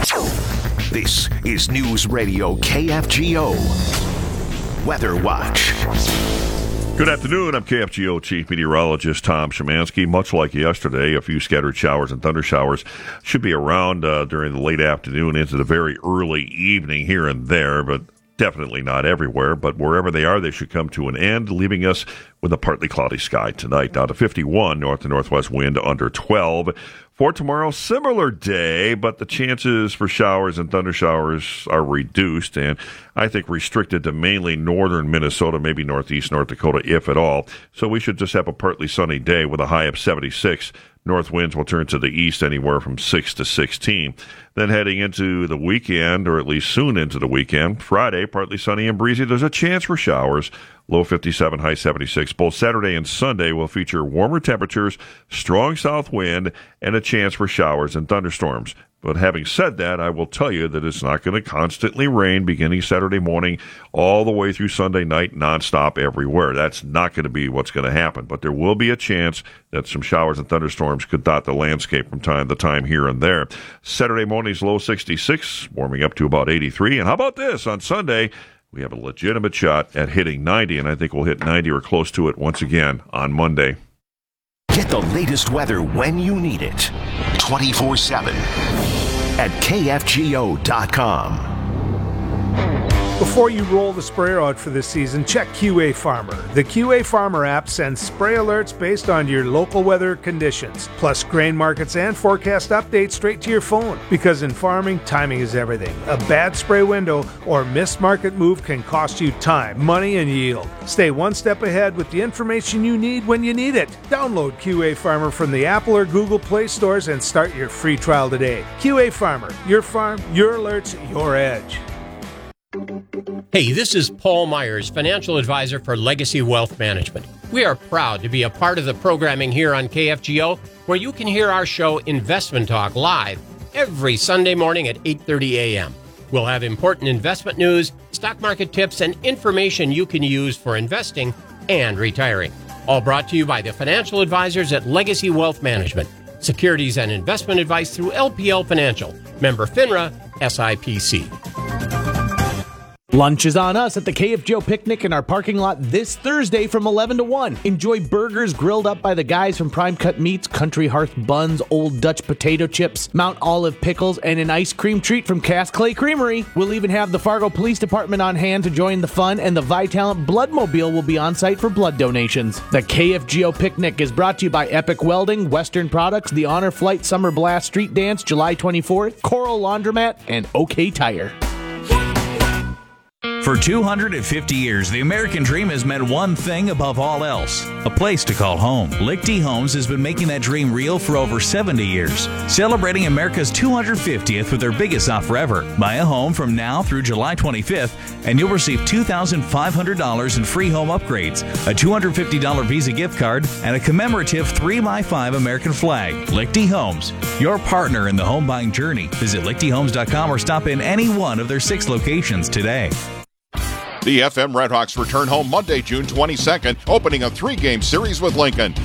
This is News Radio KFGO Weather Watch. Good afternoon. I'm KFGO Chief Meteorologist Tom Szymanski. Much like yesterday, a few scattered showers and thunder showers should be around during the late afternoon into the very early evening here and there, but definitely not everywhere. But wherever they are, they should come to an end, leaving us with a partly cloudy sky tonight. Down to 51, north to northwest wind under 12. For tomorrow, similar day, but the chances for showers and thunder showers are reduced, and I think restricted to mainly northern Minnesota, maybe northeast North Dakota, if at all. So we should just have a partly sunny day with a high of 76. North winds will turn to the east anywhere from 6 to 16. Then heading into the weekend, or at least soon into the weekend, Friday, partly sunny and breezy. There's a chance for showers. Low 57, high 76. Both Saturday and Sunday will feature warmer temperatures, strong south wind, and a chance for showers and thunderstorms. But having said that, I will tell you that it's not going to constantly rain beginning Saturday morning all the way through Sunday night, nonstop everywhere. That's not going to be what's going to happen. But there will be a chance that some showers and thunderstorms could dot the landscape from time to time here and there. Saturday morning's low 66, warming up to about 83. And how about this? On Sunday, we have a legitimate shot at hitting 90, and I think we'll hit 90 or close to it once again on Monday. Get the latest weather when you need it, 24/7 at KFGO.com. Before you roll the sprayer out for this season, check QA Farmer. The QA Farmer app sends spray alerts based on your local weather conditions, plus grain markets and forecast updates straight to your phone. Because in farming, timing is everything. A bad spray window or missed market move can cost you time, money, and yield. Stay one step ahead with the information you need when you need it. Download QA Farmer from the Apple or Google Play stores and start your free trial today. QA Farmer, your farm, your alerts, your edge. Hey, this is Paul Myers, financial advisor for Legacy Wealth Management. We are proud to be a part of the programming here on KFGO, where you can hear our show Investment Talk live every Sunday morning at 8:30 a.m. We'll have important investment news, stock market tips, and information you can use for investing and retiring. All brought to you by the financial advisors at Legacy Wealth Management. Securities and investment advice through LPL Financial. Member FINRA, SIPC. Lunch is on us at the KFGO Picnic in our parking lot this Thursday from 11 to 1. Enjoy burgers grilled up by the guys from Prime Cut Meats, Country Hearth Buns, Old Dutch Potato Chips, Mount Olive Pickles, and an ice cream treat from Cass Clay Creamery. We'll even have the Fargo Police Department on hand to join the fun, and the Vitalant Bloodmobile will be on site for blood donations. The KFGO Picnic is brought to you by Epic Welding, Western Products, the Honor Flight Summer Blast Street Dance July 24th, Coral Laundromat, and OK Tire. For 250 years, the American dream has meant one thing above all else: a place to call home. Lichty Homes has been making that dream real for over 70 years, celebrating America's 250th with their biggest offer ever. Buy a home from now through July 25th, and you'll receive $2,500 in free home upgrades, a $250 Visa gift card, and a commemorative 3x5 American flag. Lichty Homes, your partner in the home buying journey. Visit lichtyhomes.com or stop in any one of their 6 locations today. The FM Redhawks return home Monday, June 22nd, opening a 3-game series with Lincoln.